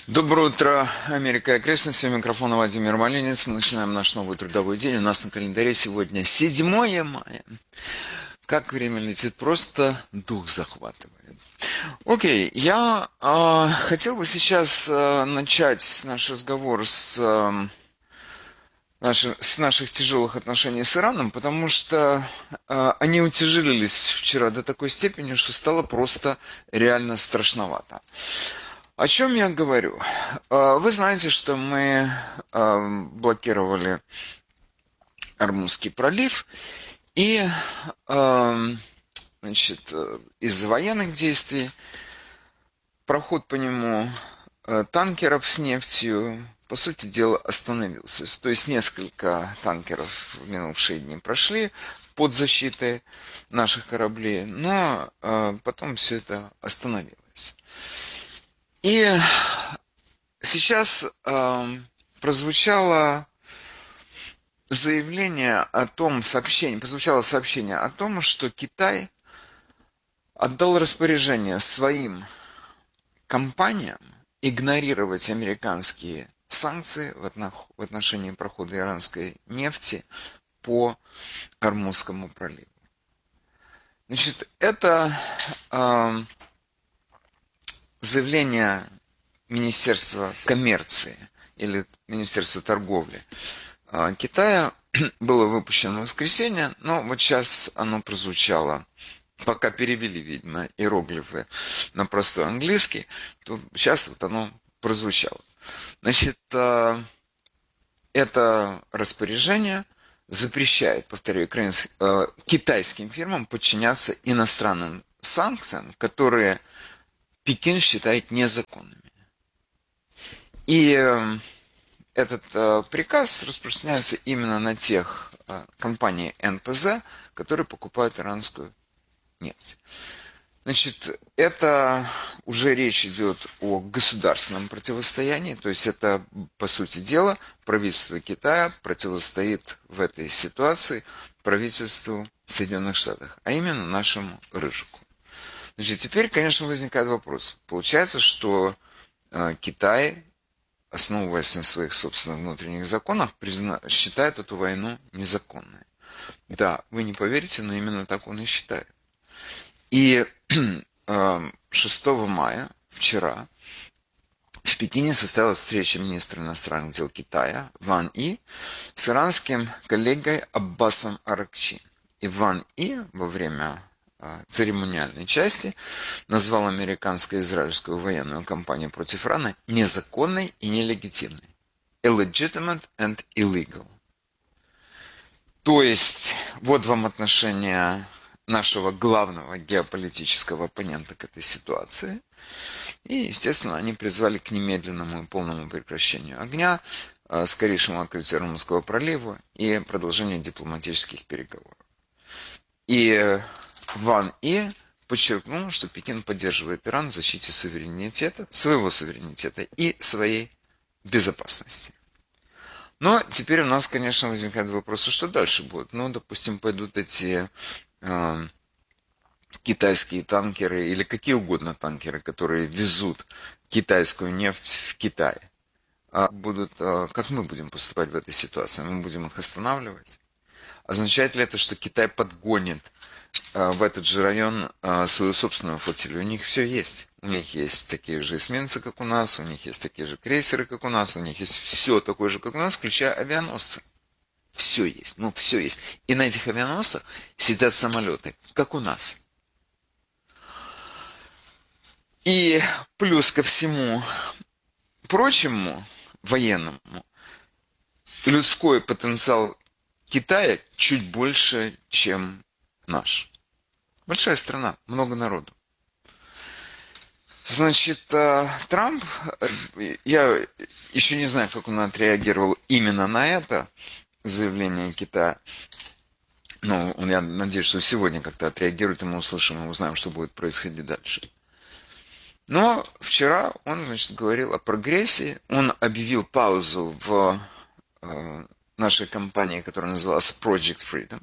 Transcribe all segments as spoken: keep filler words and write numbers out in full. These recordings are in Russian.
Доброе утро, Америка и окрестности. У микрофона Владимир Малинец. Мы начинаем наш новый трудовой день. У нас на календаре сегодня седьмое мая. Как время летит, просто дух захватывает. Окей, я э, хотел бы сейчас э, начать наш разговор с, э, наши, с наших тяжелых отношений с Ираном, потому что э, они утяжелились вчера до такой степени, что стало просто реально страшновато. О чем я говорю? Вы знаете, что мы блокировали Ормузский пролив, и значит, из-за военных действий проход по нему танкеров с нефтью, по сути дела, остановился. То есть несколько танкеров в минувшие дни прошли под защитой наших кораблей, но потом все это остановилось. И сейчас э, прозвучало заявление о том, сообщение, прозвучало сообщение о том, что Китай отдал распоряжение своим компаниям игнорировать американские санкции в отношении прохода иранской нефти по Ормузскому проливу. Значит, это э, заявление Министерства коммерции или Министерства торговли Китая было выпущено в воскресенье, но вот сейчас оно прозвучало, пока перевели, видимо, иероглифы на простой английский, то сейчас вот оно прозвучало. Значит, это распоряжение запрещает, повторяю, китайским фирмам подчиняться иностранным санкциям, которые Пекин считает незаконными. И этот приказ распространяется именно на тех компаний эн пэ зэ, которые покупают иранскую нефть. Значит, это уже речь идет о государственном противостоянии, то есть это, по сути дела, правительство Китая противостоит в этой ситуации правительству Соединенных Штатов, а именно нашему Рыжику. Значит, теперь, конечно, возникает вопрос. Получается, что э, Китай, основываясь на своих собственных внутренних законах, призна... считает эту войну незаконной. Да, вы не поверите, но именно так он и считает. И э, шестого мая, вчера, в Пекине состоялась встреча министра иностранных дел Китая Ван И с иранским коллегой Аббасом Аракчи. И Ван И во время церемониальной части назвал американско-израильскую военную кампанию против Ирана незаконной и нелегитимной. Illegitimate and illegal. То есть, вот вам отношение нашего главного геополитического оппонента к этой ситуации. И, естественно, они призвали к немедленному и полному прекращению огня, скорейшему открытию Ормузского пролива и продолжению дипломатических переговоров. И Ван И подчеркнул, что Пекин поддерживает Иран в защите суверенитета, своего суверенитета и своей безопасности. Но теперь у нас, конечно, возникает вопрос, что дальше будет. Ну, допустим, пойдут эти э, китайские танкеры или какие угодно танкеры, которые везут китайскую нефть в Китай. А будут, э, как мы будем поступать в этой ситуации? Мы будем их останавливать? Означает ли это, что Китай подгонит в этот же район свою собственную флотилию? У них все есть. У них есть такие же эсминцы, как у нас, у них есть такие же крейсеры, как у нас, у них есть все такое же, как у нас, включая авианосцы. Все есть. Ну, все есть. И на этих авианосцах сидят самолеты, как у нас. И плюс ко всему прочему военному, людской потенциал Китая чуть больше, чем наш. Большая страна, много народу. Значит, Трамп, я еще не знаю, как он отреагировал именно на это заявление Китая. Но я надеюсь, что сегодня как-то отреагирует, и мы услышим, и узнаем, что будет происходить дальше. Но вчера он, значит, говорил о прогрессии. Он объявил паузу в э, нашей компании, которая называлась Project Freedom.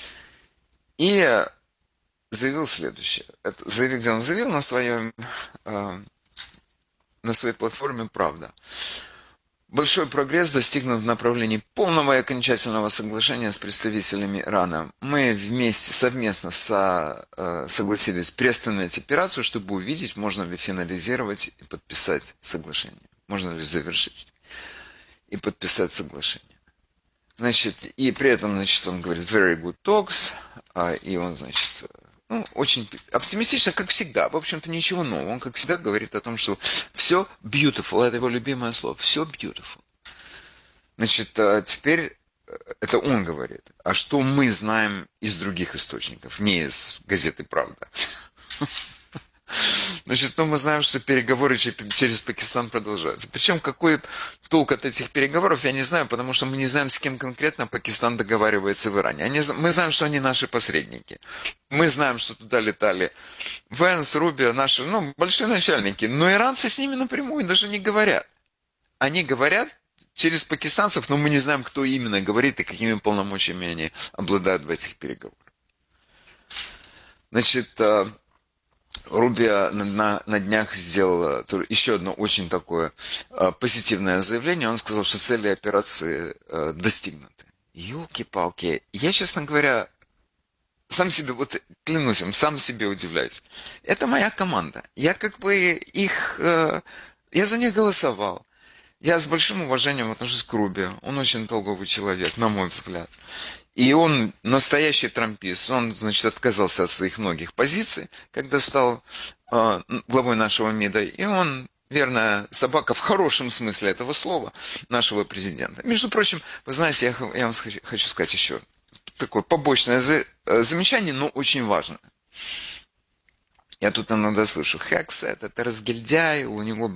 И заявил следующее. Это заявил, где он заявил на своем, э, на на своей платформе «Правда». Большой прогресс достигнут в направлении полного и окончательного соглашения с представителями Ирана. Мы вместе, совместно со, э, согласились приостановить операцию, чтобы увидеть, можно ли финализировать и подписать соглашение. Можно ли завершить и подписать соглашение. Значит, и при этом, значит, он говорит very good talks, а, и он, значит, ну, очень оптимистично, как всегда. В общем-то, ничего нового. Он, как всегда, говорит о том, что все beautiful. Это его любимое слово. Все beautiful. Значит, теперь это он говорит. А что мы знаем из других источников, не из газеты «Правда»? Значит, ну, мы знаем, что переговоры через Пакистан продолжаются. Причем какой толк от этих переговоров, я не знаю, потому что мы не знаем, с кем конкретно Пакистан договаривается в Иране. Они, мы знаем, что они наши посредники. Мы знаем, что туда летали Венс, Рубио, наши, ну, большие начальники. Но иранцы с ними напрямую даже не говорят. Они говорят через пакистанцев, но мы не знаем, кто именно говорит и какими полномочиями они обладают в этих переговорах. Значит, Рубио на, на, на днях сделал еще одно очень такое э, позитивное заявление. Он сказал, что цели операции э, достигнуты. Ёлки-палки. Я, честно говоря, сам себе, вот клянусь вам, сам себе удивляюсь. Это моя команда. Я как бы их, э, я за них голосовал. Я с большим уважением отношусь к Рубио. Он очень толковый человек, на мой взгляд. И он настоящий трампист. Он, значит, отказался от своих многих позиций, когда стал э, главой нашего МИДа. И он, верная собака в хорошем смысле этого слова, нашего президента. Между прочим, вы знаете, я, я вам хочу, хочу сказать еще такое побочное за, э, замечание, но очень важное. Я тут иногда слышу, Хекс, это разгильдяй, у него